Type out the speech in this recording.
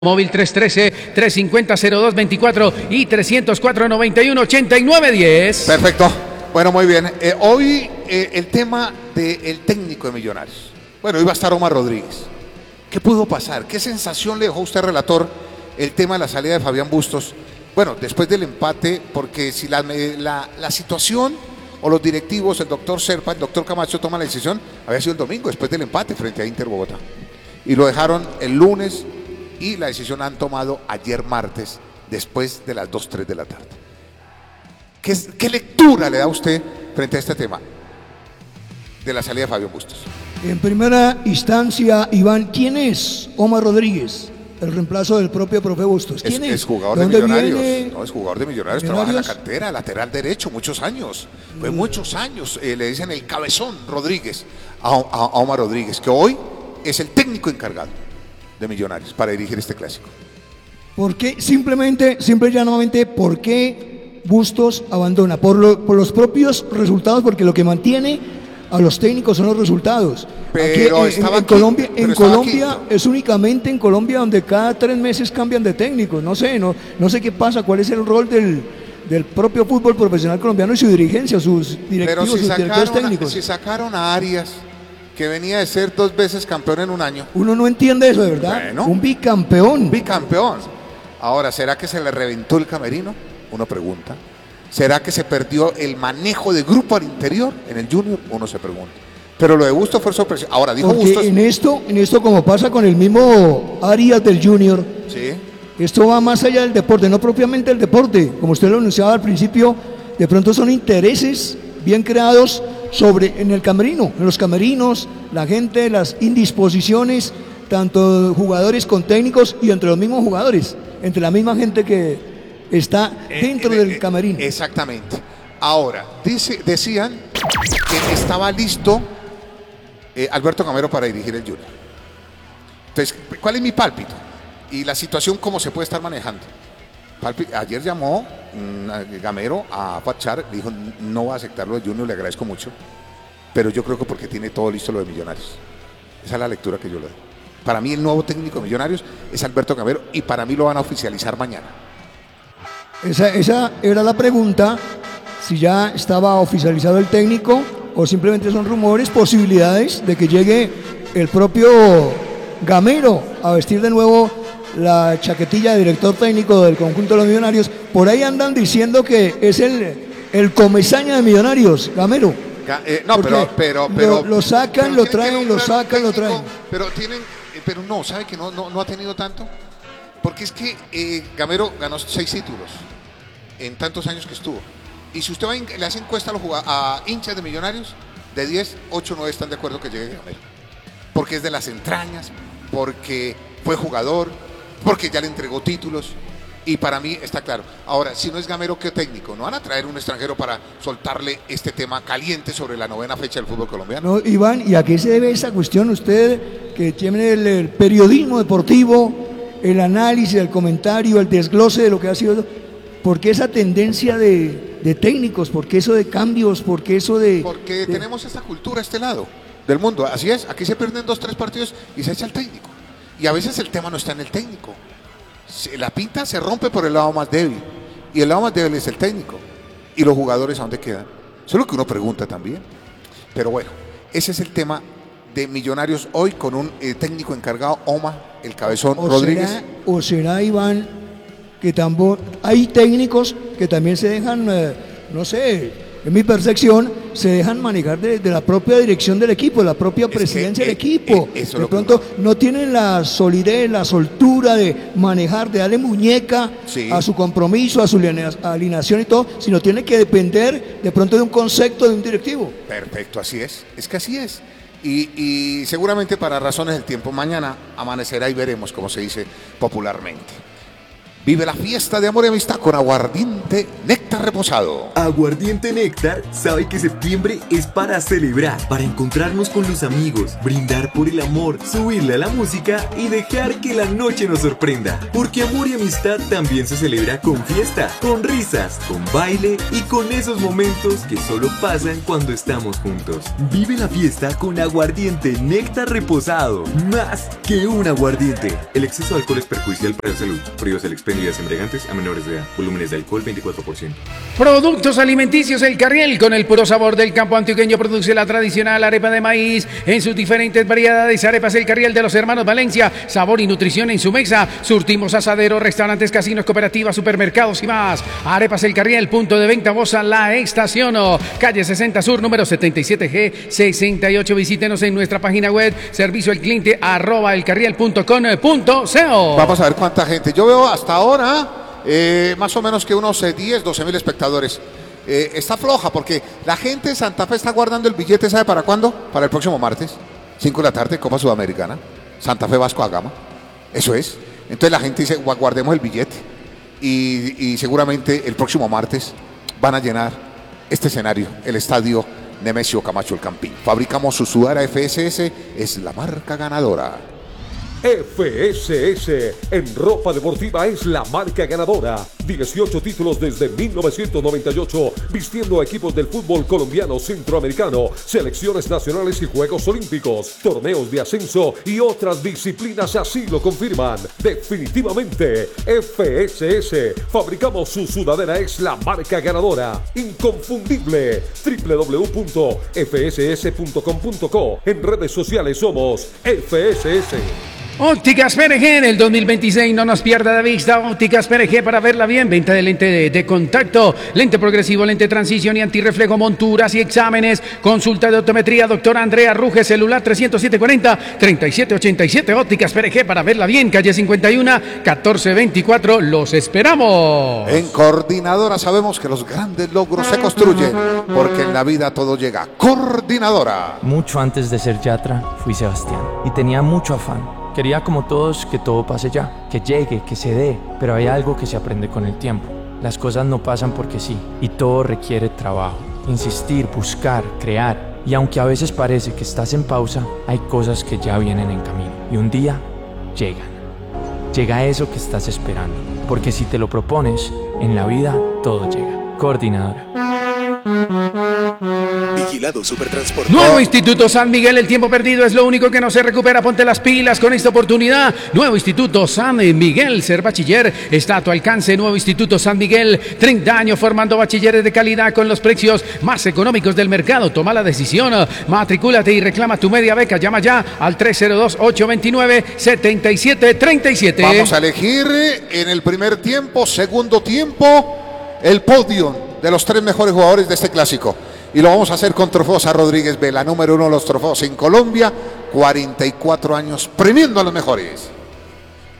Móvil 313-350-0224 y 304-91-8910. Perfecto. Bueno, muy bien. Hoy el tema del técnico de Millonarios. Bueno, iba a estar Omar Rodríguez. ¿Qué pudo pasar? ¿Qué sensación le dejó a usted, relator, el tema de la salida de Fabián Bustos? Bueno, después del empate, porque si la situación o los directivos, el doctor Serpa, el doctor Camacho toman la decisión, había sido el domingo, después del empate frente a Inter Bogotá. Y lo dejaron el lunes y la decisión la han tomado ayer martes, después de las 2, 3 de la tarde. ¿Qué lectura le da usted frente a este tema de la salida de Fabián Bustos? En primera instancia, Iván, ¿quién es Omar Rodríguez? El reemplazo del propio profe Bustos. ¿Quién es? Es jugador de Millonarios. No, es jugador de Millonarios, trabaja en la cantera, lateral derecho, muchos años. Fue muchos años. Le dicen el cabezón Rodríguez a Omar Rodríguez, que hoy es el técnico encargado de Millonarios para dirigir este clásico. ¿Por qué? Simple y llanamente, ¿por qué Bustos abandona? Por los propios resultados, porque lo que mantiene a los técnicos son los resultados. Pero aquí, en Colombia es únicamente en Colombia donde cada 3 meses cambian de técnicos. No sé qué pasa, cuál es el rol del propio fútbol profesional colombiano y su dirigencia, sus directivos, sus directores técnicos. Si sacaron a Arias, que venía de ser 2 veces campeón en un año. Uno no entiende eso, de verdad. Bueno, un bicampeón. Ahora, ¿será que se le reventó el camerino? Uno pregunta. ¿Será que se perdió el manejo de grupo al interior en el Junior? Uno se pregunta. Pero lo de Bustos fue sorpresa. Ahora, dijo porque Bustos. En esto, como pasa con el mismo Arias del Junior, sí, esto va más allá del deporte, no propiamente el deporte. Como usted lo anunciaba al principio, de pronto son intereses bien creados en el camerino, en los camerinos, la gente, las indisposiciones, tanto jugadores con técnicos y entre los mismos jugadores, entre la misma gente que está dentro del camerino. Exactamente. Ahora, decían que estaba listo Alberto Gamero para dirigir el Junior. Entonces, ¿cuál es mi pálpito? Y la situación, ¿cómo se puede estar manejando? Ayer llamó Gamero a Pachar, le dijo: no va a aceptarlo de Junior, le agradezco mucho, pero yo creo que porque tiene todo listo lo de Millonarios. Esa es la lectura que yo le doy. Para mí el nuevo técnico de Millonarios es Alberto Gamero y para mí lo van a oficializar mañana. Esa era la pregunta, si ya estaba oficializado el técnico o simplemente son rumores, posibilidades de que llegue el propio Gamero a vestir de nuevo la chaquetilla de director técnico del conjunto de los Millonarios. Por ahí andan diciendo que es el comesaña de Millonarios, Gamero. No, pero lo sacan, lo traen, lo sacan, lo traen. Pero no, ¿sabe que no ha tenido tanto? Porque es que Gamero ganó 6 títulos en tantos años que estuvo. Y si usted le hace encuesta a hinchas de Millonarios, de 10, 8 o 9 están de acuerdo que llegue Gamero. Porque es de las entrañas, porque fue jugador, porque ya le entregó títulos. Y para mí está claro. Ahora, si no es Gamero, ¿qué técnico? ¿No van a traer un extranjero para soltarle este tema caliente sobre la 9ª fecha del fútbol colombiano? No, Iván, ¿y a qué se debe esa cuestión? Usted que tiene el periodismo deportivo, el análisis, el comentario, el desglose de lo que ha sido, ¿por qué esa tendencia de técnicos? ¿Por qué eso de cambios? ¿Por qué eso de...? Porque tenemos esta cultura a este lado del mundo. Así es, aquí se pierden 2, 3 partidos y se echa el técnico. Y a veces el tema no está en el técnico. La pinta se rompe por el lado más débil. Y el lado más débil es el técnico. ¿Y los jugadores a dónde quedan? Eso es lo que uno pregunta también. Pero bueno, ese es el tema de Millonarios hoy con un técnico encargado, Omar, el cabezón Rodríguez. ¿O será, Iván, que hay técnicos que también se dejan, no sé, en mi percepción, se dejan manejar de la propia dirección del equipo, de la propia presidencia del equipo? De pronto no tienen la solidez, la soltura de manejar, de darle muñeca a su compromiso, a su alineación y todo, sino tiene que depender de pronto de un concepto de un directivo. Perfecto, así es que así es. Y seguramente para razones del tiempo, mañana amanecerá y veremos, como se dice popularmente. Vive la fiesta de amor y amistad con aguardiente Néctar Reposado. Aguardiente Néctar sabe que septiembre es para celebrar, para encontrarnos con los amigos, brindar por el amor, subirle a la música y dejar que la noche nos sorprenda. Porque amor y amistad también se celebra con fiesta, con risas, con baile y con esos momentos que solo pasan cuando estamos juntos. Vive la fiesta con aguardiente Néctar Reposado. Más que un aguardiente. El exceso de alcohol es perjudicial para la salud. Prohíbas el expendio de bebidas embriagantes a menores de edad. Volúmenes de alcohol 24%. Productos alimenticios El Carriel, con el puro sabor del campo antioqueño, produce la tradicional arepa de maíz en sus diferentes variedades. Arepas El Carriel de los hermanos Valencia, sabor y nutrición en su mesa. Surtimos asaderos, restaurantes, casinos, cooperativas, supermercados y más. Arepas El Carriel, punto de venta Bosa La Estación, calle 60 Sur, número 77G 68. Visítenos en nuestra página web, servicio al cliente @elcarriel.com.co. Vamos a ver cuánta gente. Yo veo hasta ahora más o menos que unos 10, 12 mil espectadores. Está floja porque la gente de Santa Fe está guardando el billete, ¿sabe para cuándo? Para el próximo martes, 5 de la tarde, Copa Sudamericana, Santa Fe Vasco da Gama. Eso es. Entonces la gente dice, guardemos el billete y seguramente el próximo martes van a llenar este escenario, el estadio Nemesio Camacho El Campín. Fabricamos su sudadera FSS, es la marca ganadora. FSS en ropa deportiva es la marca ganadora. 18 títulos desde 1998, vistiendo equipos del fútbol colombiano, centroamericano, selecciones nacionales y Juegos Olímpicos, torneos de ascenso y otras disciplinas así lo confirman. Definitivamente, FSS, fabricamos su sudadera, es la marca ganadora. Inconfundible. www.fss.com.co. En redes sociales somos FSS. Ópticas PRG en el 2026, no nos pierda de vista. Ópticas PRG para verla bien. Venta de lente de contacto, lente progresivo, lente transición y antirreflejo, monturas y exámenes. Consulta de optometría, doctora Andrea Ruge, celular 30740-3787. Ópticas PRG para verla bien. Calle 51, 1424. Los esperamos. En Coordinadora sabemos que los grandes logros se construyen porque en la vida todo llega. Coordinadora. Mucho antes de ser Yatra, fui Sebastián y tenía mucho afán. Quería como todos que todo pase ya, que llegue, que se dé, pero hay algo que se aprende con el tiempo. Las cosas no pasan porque sí, y todo requiere trabajo, insistir, buscar, crear. Y aunque a veces parece que estás en pausa, hay cosas que ya vienen en camino. Y un día llegan. Llega eso que estás esperando, porque si te lo propones, en la vida todo llega. Coordinadora. Vigilado Supertransporte. Nuevo Instituto San Miguel, el tiempo perdido es lo único que no se recupera. Ponte las pilas con esta oportunidad. Nuevo Instituto San Miguel, ser bachiller está a tu alcance. Nuevo Instituto San Miguel, 30 años formando bachilleres de calidad con los precios más económicos del mercado. Toma la decisión, matricúlate y reclama tu media beca. Llama ya al 302-829-7737. Vamos a elegir en el primer tiempo, segundo tiempo, el podio de los 3 mejores jugadores de este clásico. Y lo vamos a hacer con Trofeos Rodríguez B, la número 1 de los trofeos en Colombia, 44 años, premiando a los mejores.